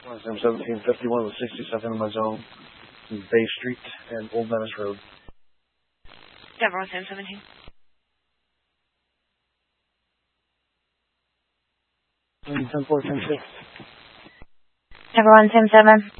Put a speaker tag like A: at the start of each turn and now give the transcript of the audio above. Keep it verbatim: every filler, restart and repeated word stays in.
A: Sam seventeen fifty-one with sixty-seven in my zone. Bay Street and Old Menace Road.
B: Denver on Sam seventeen.
A: ten four, ten six.
B: Denver on Sam seven.